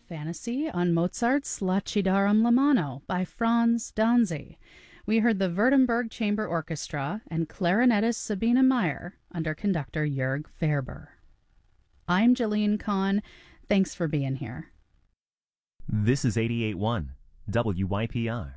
Fantasy on Mozart's La Ci daram la mano by Franz Danzi. We heard the Württemberg Chamber Orchestra and clarinetist Sabine Meyer under conductor Jörg Ferber. I'm Jillian Kahn. Thanks for being here. This is 88.1 WYPR.